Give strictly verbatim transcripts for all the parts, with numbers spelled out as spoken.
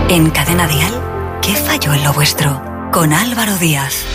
En Cadena Dial, ¿qué falló en lo vuestro? Con Álvaro Díaz.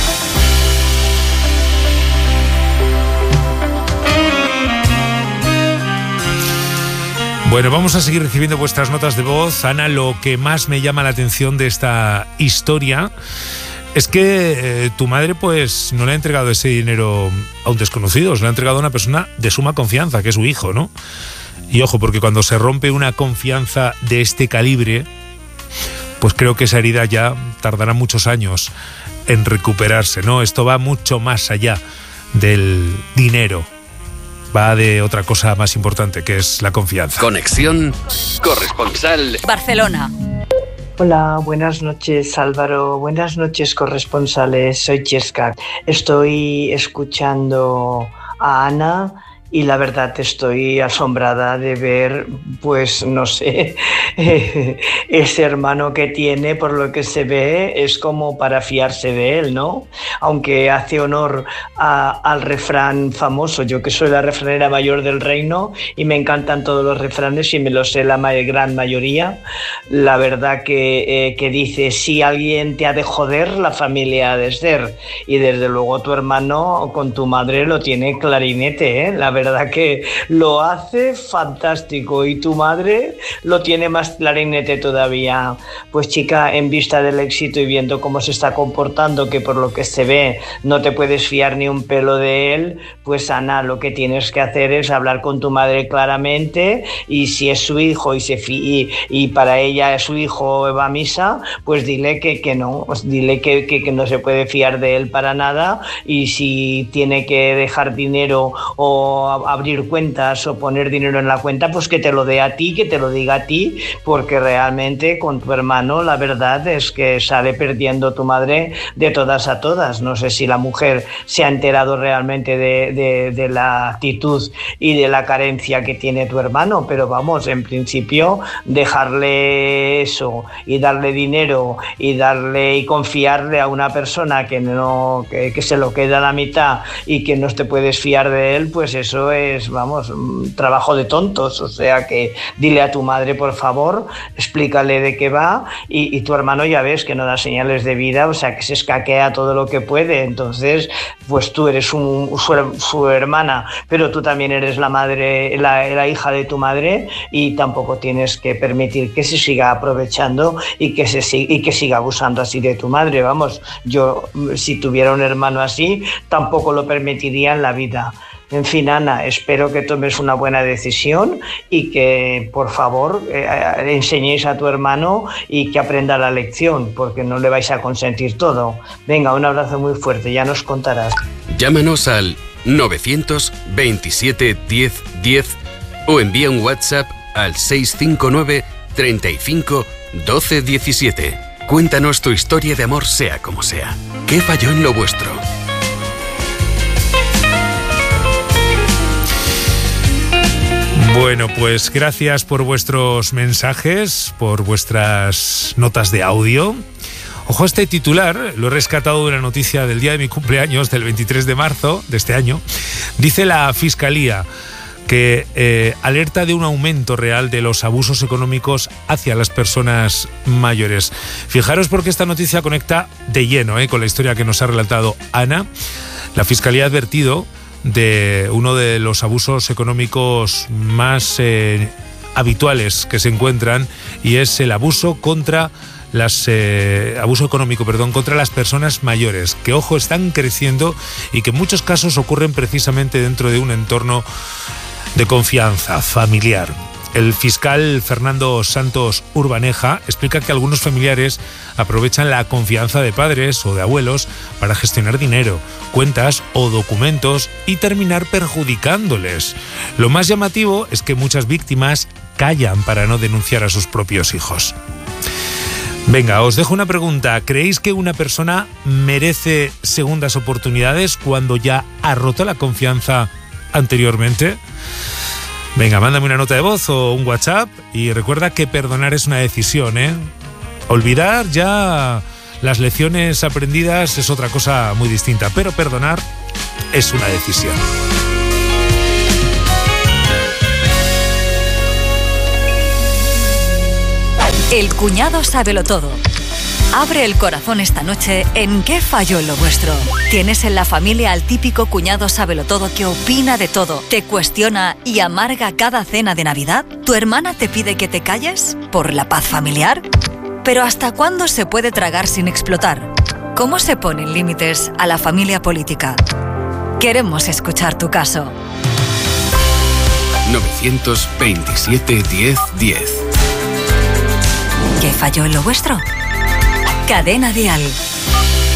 Bueno, vamos a seguir recibiendo vuestras notas de voz. Ana, lo que más me llama la atención de esta historia es que eh, tu madre pues no le ha entregado ese dinero a un desconocido, se lo ha entregado a una persona de suma confianza, que es su hijo, ¿no? Y ojo, porque cuando se rompe una confianza de este calibre, pues creo que esa herida ya tardará muchos años en recuperarse, ¿no? Esto va mucho más allá del dinero. Va de otra cosa más importante, que es la confianza. Conexión corresponsal Barcelona. Hola, buenas noches Álvaro, buenas noches corresponsales, soy Chesca. Estoy escuchando a Ana y la verdad estoy asombrada de ver, pues no sé, ese hermano que tiene, por lo que se ve, es como para fiarse de él, ¿no? Aunque hace honor a, al refrán famoso, yo que soy la refranera mayor del reino y me encantan todos los refranes y me los sé la gran mayoría, la verdad que, eh, que dice, si alguien te ha de joder, la familia ha de ser, y desde luego tu hermano con tu madre lo tiene clarinete, ¿eh? La verdad verdad que lo hace fantástico y tu madre lo tiene más clarinete todavía. Pues chica, en vista del éxito y viendo cómo se está comportando, que por lo que se ve no te puedes fiar ni un pelo de él, pues Ana, lo que tienes que hacer es hablar con tu madre claramente y si es su hijo y, se fi- y, y para ella es su hijo va a misa, pues dile que, que no, pues dile que, que, que no se puede fiar de él para nada y si tiene que dejar dinero o abrir cuentas o poner dinero en la cuenta, pues que te lo dé a ti, que te lo diga a ti, porque realmente con tu hermano la verdad es que sale perdiendo tu madre de todas a todas. No sé si la mujer se ha enterado realmente de, de, de la actitud y de la carencia que tiene tu hermano, pero vamos, en principio dejarle eso y darle dinero y darle y confiarle a una persona que no que, que se lo queda a la mitad y que no te puedes fiar de él, pues eso es, vamos, un trabajo de tontos. O sea que dile a tu madre, por favor, explícale de qué va y, y tu hermano ya ves que no da señales de vida, o sea que se escaquea todo lo que puede. Entonces, pues tú eres un, su, su hermana, pero tú también eres la madre, la, la hija de tu madre y tampoco tienes que permitir que se siga aprovechando y que, se, y que siga abusando así de tu madre. Vamos, yo si tuviera un hermano así, tampoco lo permitiría en la vida. En fin, Ana, espero que tomes una buena decisión y que, por favor, eh, enseñéis a tu hermano y que aprenda la lección, porque no le vais a consentir todo. Venga, un abrazo muy fuerte, ya nos contarás. Llámanos al novecientos veintisiete diez diez o envía un WhatsApp al seiscientos cincuenta y nueve treinta y cinco doce diecisiete. Cuéntanos tu historia de amor, sea como sea. ¿Qué falló en lo vuestro? Bueno, pues gracias por vuestros mensajes, por vuestras notas de audio. Ojo, este titular lo he rescatado de una noticia del día de mi cumpleaños, del veintitrés de marzo de este año. Dice la Fiscalía que eh, alerta de un aumento real de los abusos económicos hacia las personas mayores. Fijaros porque esta noticia conecta de lleno eh, con la historia que nos ha relatado Ana. La Fiscalía ha advertido de uno de los abusos económicos más eh, habituales que se encuentran y es el abuso contra las eh, abuso económico, perdón, contra las personas mayores, que ojo, están creciendo y que en muchos casos ocurren precisamente dentro de un entorno de confianza familiar. El fiscal Fernando Santos Urbaneja explica que algunos familiares aprovechan la confianza de padres o de abuelos para gestionar dinero, cuentas o documentos y terminar perjudicándoles. Lo más llamativo es que muchas víctimas callan para no denunciar a sus propios hijos. Venga, os dejo una pregunta. ¿Creéis que una persona merece segundas oportunidades cuando ya ha roto la confianza anteriormente? Venga, mándame una nota de voz o un WhatsApp y recuerda que perdonar es una decisión, ¿eh? Olvidar ya las lecciones aprendidas es otra cosa muy distinta, pero perdonar es una decisión. El cuñado sábelo todo. Abre el corazón esta noche en ¿Qué falló en lo vuestro? ¿Tienes en la familia al típico cuñado sábelotodo que opina de todo, te cuestiona y amarga cada cena de Navidad? ¿Tu hermana te pide que te calles por la paz familiar? ¿Pero hasta cuándo se puede tragar sin explotar? ¿Cómo se ponen límites a la familia política? Queremos escuchar tu caso. novecientos veintisiete diez diez. ¿Qué falló en lo vuestro? Cadena Dial.